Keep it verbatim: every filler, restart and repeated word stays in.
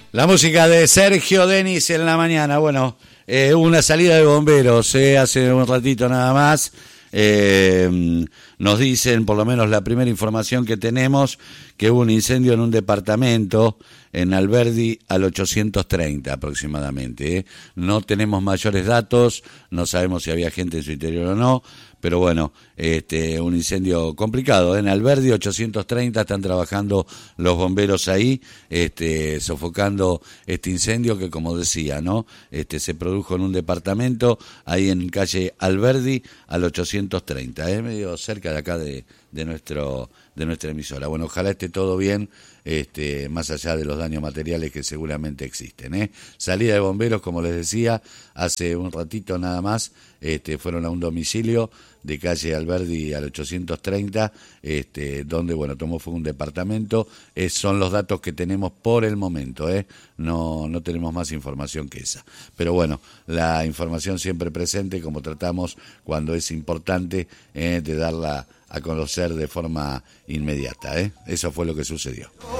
La música de Sergio Denis en la mañana. Bueno, eh, una salida de bomberos eh, hace un ratito nada más. Eh, nos dicen, por lo menos la primera información que tenemos, que hubo un incendio en un departamento en Alberdi al ochocientos treinta aproximadamente. ¿eh? No tenemos mayores datos, no sabemos si había gente en su interior o no, pero bueno, este, un incendio complicado. ¿eh? En Alberdi ochocientos treinta están trabajando los bomberos ahí, este, sofocando este incendio que, como decía, ¿no? Este, se produjo en un departamento ahí en calle Alberdi al ochocientos treinta, ¿eh? medio cerca de acá de, de nuestro de nuestra emisora. Bueno, ojalá esté todo bien, este, más allá de los daños materiales que seguramente existen. ¿eh? Salida de bomberos, como les decía, hace un ratito nada más, este, fueron a un domicilio de calle Alberdi al ochocientos treinta, este, donde, bueno, tomó fuego un departamento. Es, son los datos que tenemos por el momento, ¿eh? No, no tenemos más información que esa. Pero bueno, la información siempre presente, como tratamos cuando es importante, ¿eh? de darla a conocer de forma inmediata. ¿eh? Eso fue lo que sucedió.